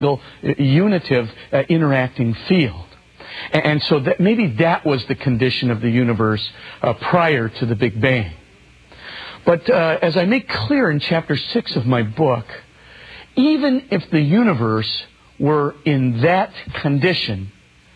unitive interacting field. And so that maybe that was the condition of the universe prior to the Big Bang. But as I make clear in chapter 6 of my book, even if the universe were in that condition,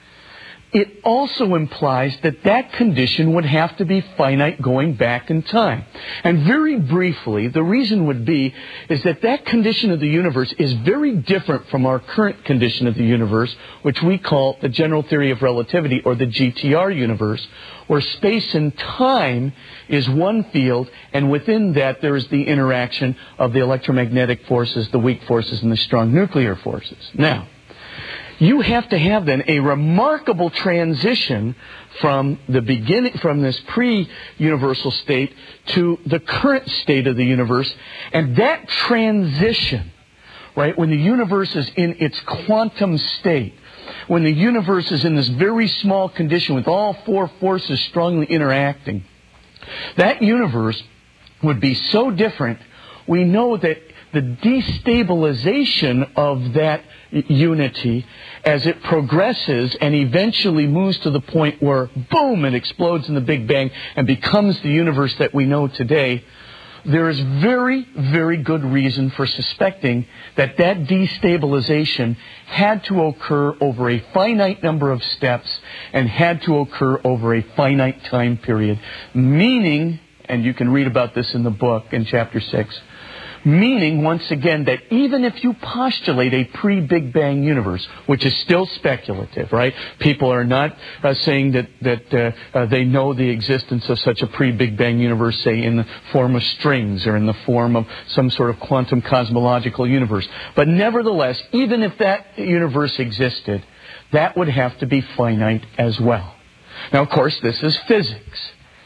it also implies that that condition would have to be finite going back in time. And very briefly, the reason would be is that that condition of the universe is very different from our current condition of the universe, which we call the general theory of relativity, or the GTR universe, where space and time is one field, and within that there is the interaction of the electromagnetic forces, the weak forces, and the strong nuclear forces. Now, you have to have then a remarkable transition from the beginning, from this pre-universal state to the current state of the universe. And that transition, right, when the universe is in its quantum state, when the universe is in this very small condition with all four forces strongly interacting, that universe would be so different. We know that the destabilization of that unity as it progresses and eventually moves to the point where, boom, it explodes in the Big Bang and becomes the universe that we know today, there is very, very good reason for suspecting that that destabilization had to occur over a finite number of steps and had to occur over a finite time period. Meaning, and you can read about this in the book in chapter 6, meaning, once again, that even if you postulate a pre-Big Bang universe, which is still speculative, right? People are not saying that they know the existence of such a pre-Big Bang universe, say, in the form of strings or in the form of some sort of quantum cosmological universe. But nevertheless, even if that universe existed, that would have to be finite as well. Now, of course, this is physics.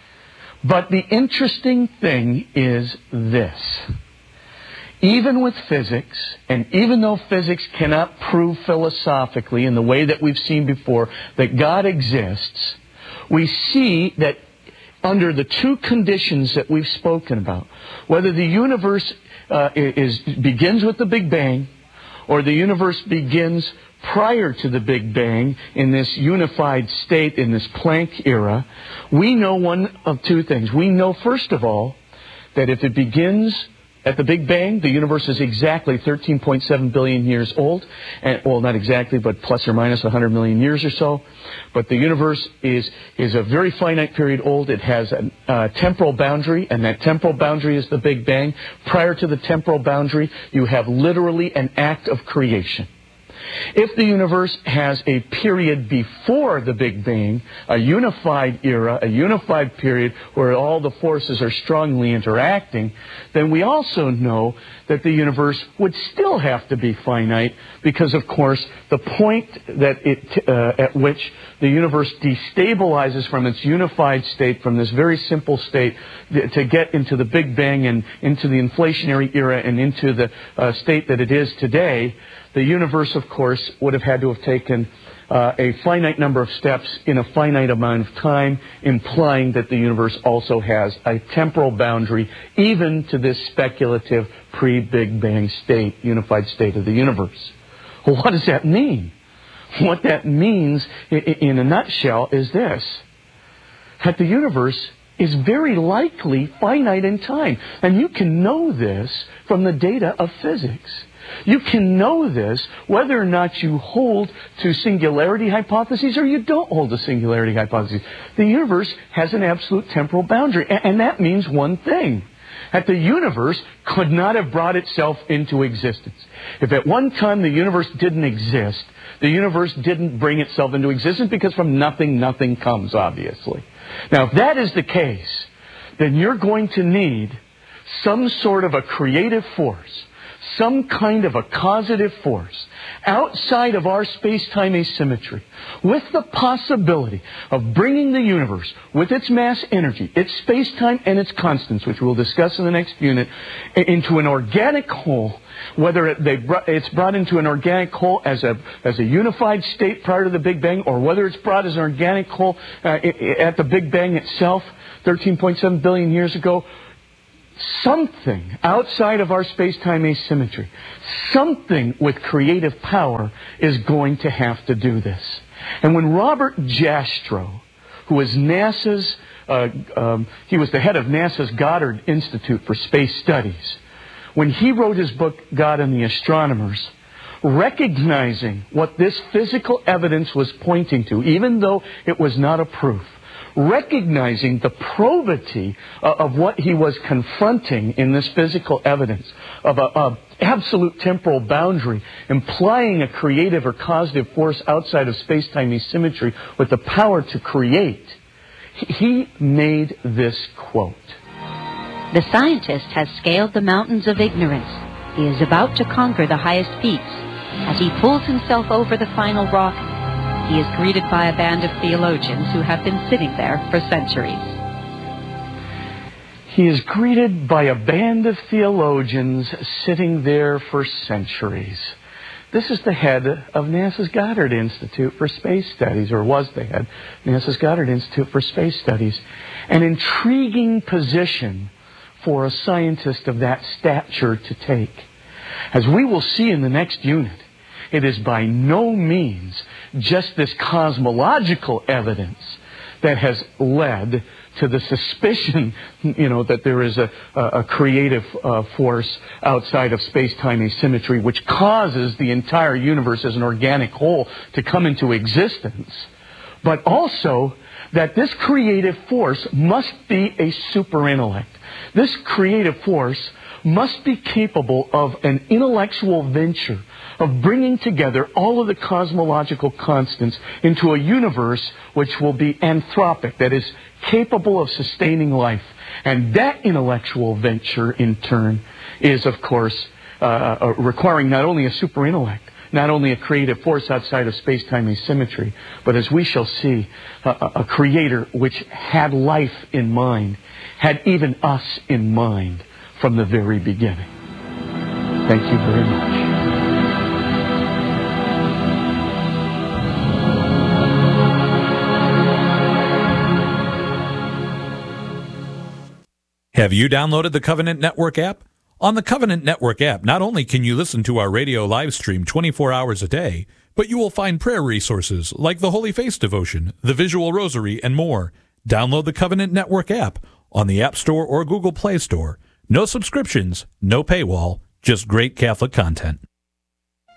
But the interesting thing is this. Even with physics, and even though physics cannot prove philosophically in the way that we've seen before that God exists, we see that under the two conditions that we've spoken about, whether the universe begins with the Big Bang, or the universe begins prior to the Big Bang in this unified state, in this Planck era, we know one of two things. We know, first of all, that if it begins at the Big Bang, the universe is exactly 13.7 billion years old. And, well, not exactly, but plus or minus 100 million years or so. But the universe is a very finite period old. It has a temporal boundary, and that temporal boundary is the Big Bang. Prior to the temporal boundary, you have literally an act of creation. If the universe has a period before the Big Bang, a unified era, a unified period where all the forces are strongly interacting, then we also know that the universe would still have to be finite because, of course, the point that at which the universe destabilizes from its unified state, from this very simple state, to get into the Big Bang and into the inflationary era and into the state that it is today, the universe, of course, would have had to have taken a finite number of steps in a finite amount of time, implying that the universe also has a temporal boundary, even to this speculative pre-Big Bang state, unified state of the universe. Well, what does that mean? What that means, in a nutshell, is this: that the universe is very likely finite in time. And you can know this from the data of physics. You can know this whether or not you hold to singularity hypotheses or you don't hold to singularity hypotheses. The universe has an absolute temporal boundary, and that means one thing: that the universe could not have brought itself into existence. If at one time the universe didn't exist, the universe didn't bring itself into existence, because from nothing, nothing comes, obviously. Now, if that is the case, then you're going to need some sort of a creative force, some kind of a causative force outside of our space-time asymmetry, with the possibility of bringing the universe with its mass energy, its space-time and its constants, which we'll discuss in the next unit, into an organic whole, whether it's brought into an organic whole as a unified state prior to the Big Bang, or whether it's brought as an organic whole at the Big Bang itself 13.7 billion years ago. something outside of our space-time asymmetry, something with creative power is going to have to do this. And when Robert Jastrow, who was NASA's, he was the head of NASA's Goddard Institute for Space Studies, when he wrote his book, God and the Astronomers, recognizing what this physical evidence was pointing to, even though it was not a proof, recognizing the probity of what he was confronting in this physical evidence, of an absolute temporal boundary, implying a creative or causative force outside of space-time asymmetry with the power to create, he made this quote. The scientist has scaled the mountains of ignorance. He is about to conquer the highest peaks. As he pulls himself over the final rock, he is greeted by a band of theologians who have been sitting there for centuries. He is greeted by a band of theologians sitting there for centuries. This is the head of NASA's Goddard Institute for Space Studies, or was the head of NASA's Goddard Institute for Space Studies. An intriguing position for a scientist of that stature to take. As we will see in the next unit, it is by no means just this cosmological evidence that has led to the suspicion, that there is a creative force outside of space-time asymmetry which causes the entire universe as an organic whole to come into existence, but also that this creative force must be a superintellect. This creative force must be capable of an intellectual venture of bringing together all of the cosmological constants into a universe which will be anthropic, that is capable of sustaining life. And that intellectual venture, in turn, is, of course, requiring not only a superintellect, not only a creative force outside of space-time asymmetry, but as we shall see, a creator which had life in mind, had even us in mind from the very beginning. Thank you very much. Have you downloaded the Covenant Network app? On the Covenant Network app, not only can you listen to our radio live stream 24 hours a day, but you will find prayer resources like the Holy Face Devotion, the Visual Rosary, and more. Download the Covenant Network app on the App Store or Google Play Store. No subscriptions, no paywall, just great Catholic content.